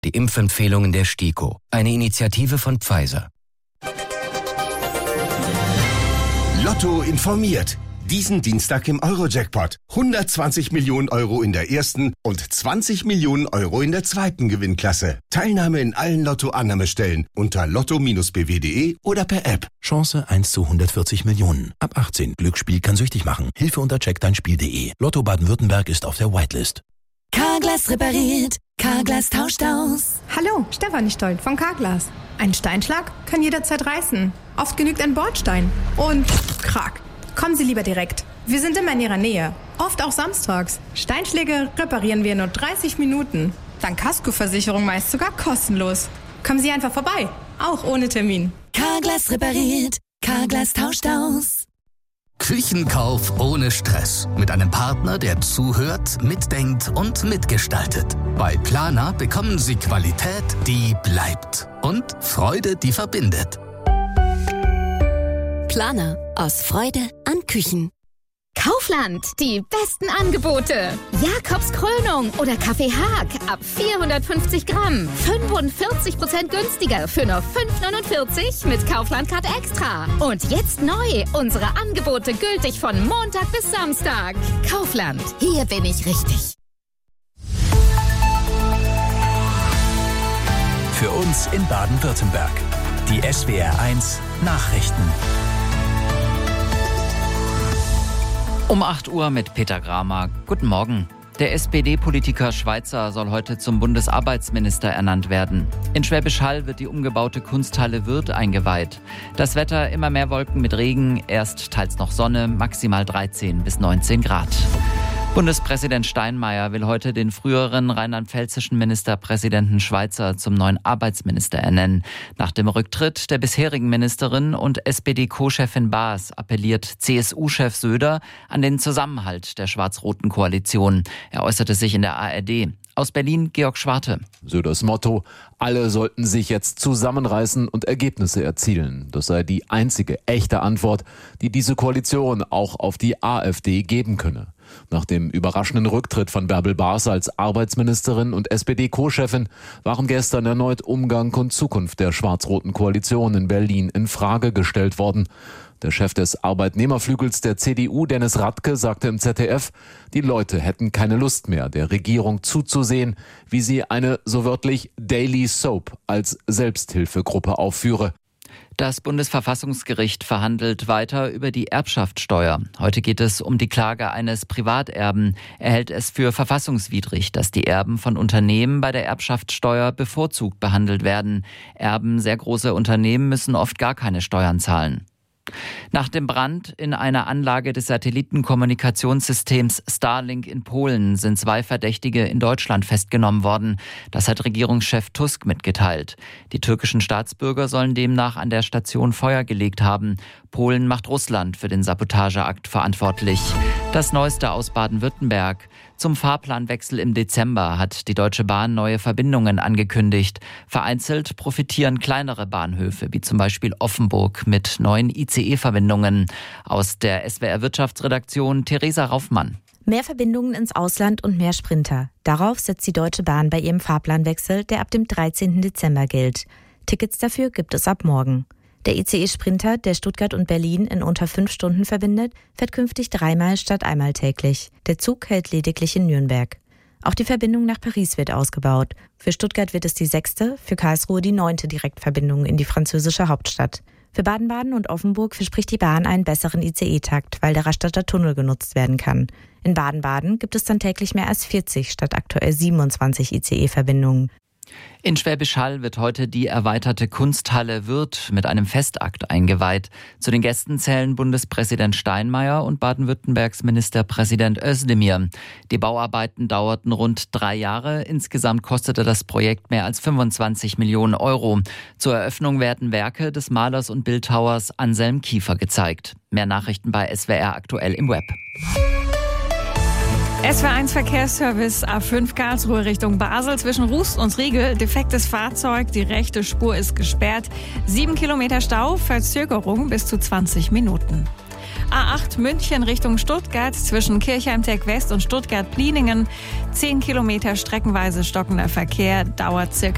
Die Impfempfehlungen der STIKO. Eine Initiative von Pfizer. Lotto informiert. Diesen Dienstag im Euro-Jackpot. 120 Millionen Euro in der ersten und 20 Millionen Euro in der zweiten Gewinnklasse. Teilnahme in allen Lotto-Annahmestellen unter lotto-bw.de oder per App. Chance 1 zu 140 Millionen. Ab 18. Glücksspiel kann süchtig machen. Hilfe unter checkdeinspiel.de. Lotto Baden-Württemberg ist auf der Whitelist. Carglass repariert. Carglass tauscht aus. Hallo, Stefanie Stoll von Carglass. Ein Steinschlag kann jederzeit reißen. Oft genügt ein Bordstein. Und krack. Kommen Sie lieber direkt. Wir sind immer in Ihrer Nähe. Oft auch samstags. Steinschläge reparieren wir in nur 30 Minuten. Dank Kaskoversicherung meist sogar kostenlos. Kommen Sie einfach vorbei. Auch ohne Termin. Carglass repariert. Carglass tauscht aus. Küchenkauf ohne Stress. Mit einem Partner, der zuhört, mitdenkt und mitgestaltet. Bei Planer bekommen Sie Qualität, die bleibt. Und Freude, die verbindet. Planer. Aus Freude an Küchen. Kaufland. Die besten Angebote. Jakobs Krönung oder Kaffee Haag. Ab 450 Gramm. 45% günstiger für nur 5,49 mit Kaufland-Card Extra. Und jetzt neu. Unsere Angebote gültig von Montag bis Samstag. Kaufland. Hier bin ich richtig. Für uns in Baden-Württemberg. Die SWR1 Nachrichten. Um 8 Uhr mit Peter Gramer. Guten Morgen. Der SPD-Politiker Schweitzer soll heute zum Bundesarbeitsminister ernannt werden. In Schwäbisch Hall wird die umgebaute Kunsthalle Würth eingeweiht. Das Wetter immer mehr Wolken mit Regen, erst teils noch Sonne, maximal 13 bis 19 Grad. Bundespräsident Steinmeier will heute den früheren rheinland-pfälzischen Ministerpräsidenten Schweitzer zum neuen Arbeitsminister ernennen. Nach dem Rücktritt der bisherigen Ministerin und SPD-Co-Chefin Baas appelliert CSU-Chef Söder an den Zusammenhalt der schwarz-roten Koalition. Er äußerte sich in der ARD. Aus Berlin Georg Schwarte. Söders Motto: Alle sollten sich jetzt zusammenreißen und Ergebnisse erzielen. Das sei die einzige echte Antwort, die diese Koalition auch auf die AfD geben könne. Nach dem überraschenden Rücktritt von Bärbel Baas als Arbeitsministerin und SPD-Co-Chefin waren gestern erneut Umgang und Zukunft der schwarz-roten Koalition in Berlin in Frage gestellt worden. Der Chef des Arbeitnehmerflügels der CDU, Dennis Radke, sagte im ZDF, die Leute hätten keine Lust mehr, der Regierung zuzusehen, wie sie eine, so wörtlich, Daily Soap als Selbsthilfegruppe aufführe. Das Bundesverfassungsgericht verhandelt weiter über die Erbschaftssteuer. Heute geht es um die Klage eines Privaterben. Er hält es für verfassungswidrig, dass die Erben von Unternehmen bei der Erbschaftssteuer bevorzugt behandelt werden. Erben sehr großer Unternehmen müssen oft gar keine Steuern zahlen. Nach dem Brand in einer Anlage des Satellitenkommunikationssystems Starlink in Polen sind 2 Verdächtige in Deutschland festgenommen worden. Das hat Regierungschef Tusk mitgeteilt. Die türkischen Staatsbürger sollen demnach an der Station Feuer gelegt haben. Polen macht Russland für den Sabotageakt verantwortlich. Das Neueste aus Baden-Württemberg. Zum Fahrplanwechsel im Dezember hat die Deutsche Bahn neue Verbindungen angekündigt. Vereinzelt profitieren kleinere Bahnhöfe, wie zum Beispiel Offenburg, mit neuen ICE-Verbindungen. Aus der SWR-Wirtschaftsredaktion Theresa Raufmann. Mehr Verbindungen ins Ausland und mehr Sprinter. Darauf setzt die Deutsche Bahn bei ihrem Fahrplanwechsel, der ab dem 13. Dezember gilt. Tickets dafür gibt es ab morgen. Der ICE-Sprinter, der Stuttgart und Berlin in unter 5 Stunden verbindet, fährt künftig 3-mal statt einmal täglich. Der Zug hält lediglich in Nürnberg. Auch die Verbindung nach Paris wird ausgebaut. Für Stuttgart wird es die 6., für Karlsruhe die 9. Direktverbindung in die französische Hauptstadt. Für Baden-Baden und Offenburg verspricht die Bahn einen besseren ICE-Takt, weil der Rastatter Tunnel genutzt werden kann. In Baden-Baden gibt es dann täglich mehr als 40 statt aktuell 27 ICE-Verbindungen. In Schwäbisch Hall wird heute die erweiterte Kunsthalle Würth mit einem Festakt eingeweiht. Zu den Gästen zählen Bundespräsident Steinmeier und Baden-Württembergs Ministerpräsident Özdemir. Die Bauarbeiten dauerten rund 3 Jahre. Insgesamt kostete das Projekt mehr als 25 Millionen Euro. Zur Eröffnung werden Werke des Malers und Bildhauers Anselm Kiefer gezeigt. Mehr Nachrichten bei SWR aktuell im Web. SWR1 Verkehrsservice A5 Karlsruhe Richtung Basel zwischen Rust und Riegel. Defektes Fahrzeug, die rechte Spur ist gesperrt. 7 Kilometer Stau, Verzögerung bis zu 20 Minuten. A8 München Richtung Stuttgart zwischen Kirchheim-Tech West und Stuttgart-Pliningen. 10 Kilometer streckenweise stockender Verkehr, dauert circa